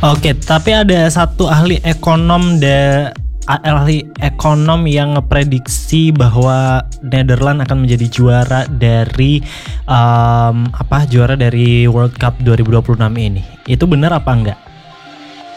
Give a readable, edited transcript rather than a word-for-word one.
Oke, tapi ada satu ahli ekonom yang ngeprediksi bahwa Netherlands akan menjadi juara dari juara dari World Cup 2026 ini. Itu benar apa enggak?